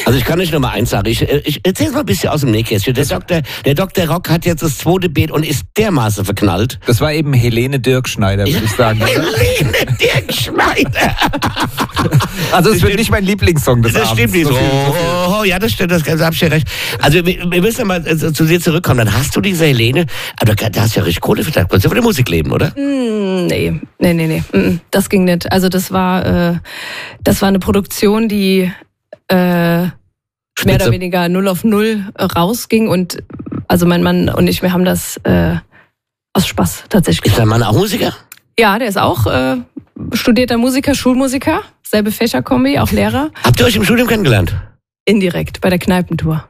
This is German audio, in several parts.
Also ich kann nicht nur mal eins sagen. Ich erzähl's mal ein bisschen aus dem Nähkästchen. Der Dr. Rock hat jetzt das 2. Beet und ist dermaßen verknallt. Das war eben Helene Dirkschneider, würde ich sagen. Helene Dirkschneider. Also es wird nicht mein Lieblingssong des Das Abends. stimmt nicht. Oh, ja, das stimmt, das hab ich ja recht. Also wir müssen mal zu dir zurückkommen. Dann hast du diese Helene, aber da hast du ja richtig Kohle für. Kannst du von der Musik leben, oder? Nee. Das ging nicht. Also das war eine Produktion, die mehr oder weniger 0 auf 0 rausging und also mein Mann und ich, wir haben das aus Spaß tatsächlich gemacht. Ist dein Mann auch Musiker? Ja, der ist auch studierter Musiker, Schulmusiker, selbe Fächerkombi, auch Lehrer. Habt ihr euch im Studium kennengelernt? Indirekt, bei der Kneipentour.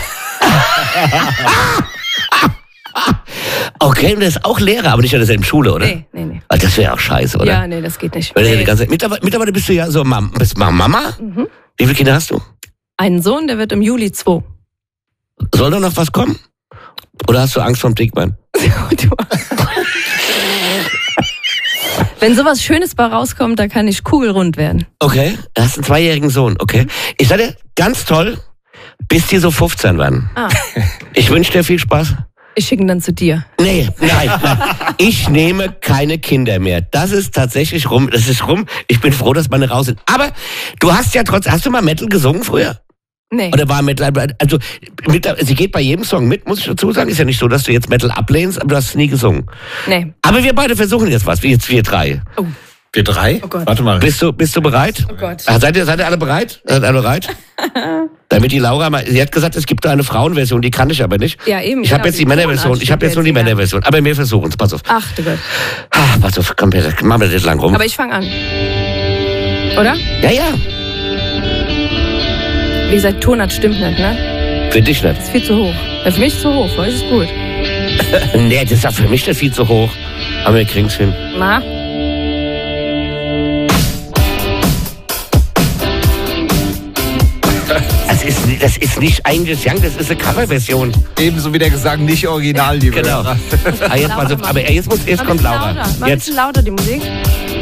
Okay, und der ist auch Lehrer, aber nicht in derselben Schule, oder? Nee. Weil das wäre ja auch scheiße, oder? Ja, nee, das geht nicht. Weil die ganze, mittlerweile bist du ja so bist Mama. Mhm. Wie viele Kinder hast du? Einen Sohn, der wird im Juli 2. Soll da noch was kommen? Oder hast du Angst vorm Dickmann? Wenn sowas Schönes bei rauskommt, da kann ich kugelrund werden. Okay, du hast einen 2-jährigen Sohn, okay. Ich sag dir, ganz toll, bis die so 15 werden. Ich wünsche dir viel Spaß. Ich schicke ihn dann zu dir. Nein. Ich nehme keine Kinder mehr. Das ist tatsächlich rum. Ich bin froh, dass meine raus sind. Aber du hast ja trotzdem, hast du mal Metal gesungen früher? Nee. Oder war Metal, also sie geht bei jedem Song mit, muss ich dazu sagen. Ist ja nicht so, dass du jetzt Metal ablehnst, aber du hast es nie gesungen. Nee. Aber wir beide versuchen jetzt was, jetzt wir 3. Oh. Wir 3? Oh Gott. Warte mal. Bist du bereit? Oh Gott. Seid ihr alle bereit? Seid ihr alle bereit? Damit die Laura mal, sie hat gesagt, es gibt da eine Frauenversion, die kann ich aber nicht. Ja, eben. Ich habe jetzt die Männerversion, ich habe jetzt nur die Männerversion. Aber wir versuchen es, pass auf. Ach du Gott. Pass auf, komm, machen wir das lang rum. Aber ich fange an. Oder? Ja. Wie gesagt, Tonart stimmt nicht, ne? Für dich nicht. Das ist viel zu hoch. Für mich zu hoch, für euch ist gut. Nee, das ist ja für mich nicht viel zu hoch. Aber wir kriegen's hin. Na? Das ist nicht eigentlich Young, das ist eine Coverversion. Ebenso wie der Gesang nicht original, liebe Genau. Hörer. Jetzt kommt Laura. Mach ein bisschen lauter die Musik.